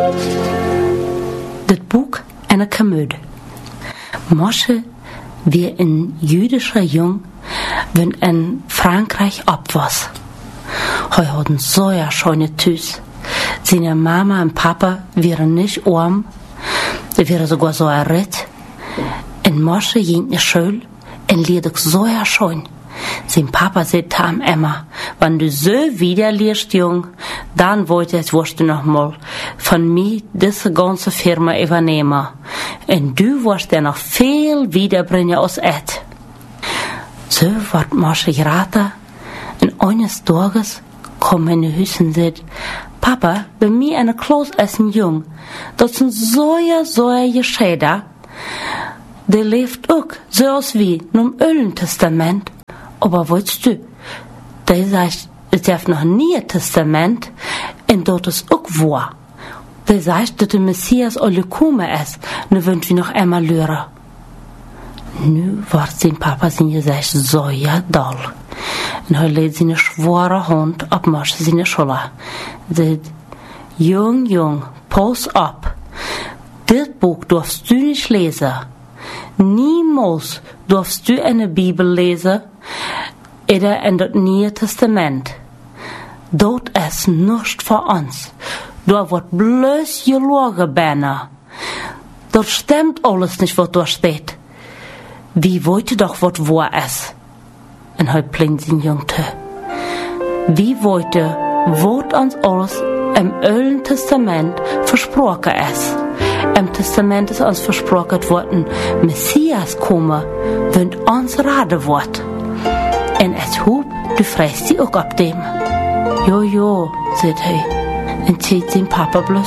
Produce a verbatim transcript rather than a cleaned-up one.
Das Buch einer Komödie. Mosche wie ein jüdischer Jung, wenn in Frankreich abwas. Hoi hatten so ja schöne Tüs. Seine Mama und Papa wären nicht arm, sie wären sogar so erritt. Und Mosche ging in Schule und lehrte so ja schön. Sein Papa sagt ihm immer, wenn du so wieder lehrst, Jung, dann wollte es wirst du noch mal von mir diese ganze Firma übernehmen. Und du wirst dir noch viel wiederbringen als et. So wird Mosche geraten, und eines Tages kam in die Hüse und sagt, Papa, bei mir eine Klaus ist ein Jung, das sind so ja, so ja Geschäder, der lebt auch, so als wie im Alten Testament. Aber weißt du, der sagt, es gibt noch nie ein Testament, und dort ist auch wahr. Der sagt, dass der Messias alle kommen ist, nur wollen wir noch einmal hören. Nu wird sein Papa sein Gesicht so ja doll. Und er legt seine schwere Hand auf Mosche seine Schulter. Sagt, Jung, Jung, pass auf. Das Buch darfst du nicht lesen. Niemals darfst du eine Bibel lesen oder in das Neue Testament. Dort ist nichts für uns. Dort wird bloß gelogen, Berner. Dort stimmt alles nicht, was dort steht. Wie wollt ihr doch, was wahr ist? Und heute blinkt sein Jungte. Wie wollt ihr, was uns alles im Alten Testament versprochen ist? Im Testament ist uns versprochen worden, Messias komme, wenn uns raden wird. Und es hub, du freist sie auch ab dem. Jo, jo, sagt er, und zieht sein Papa bloß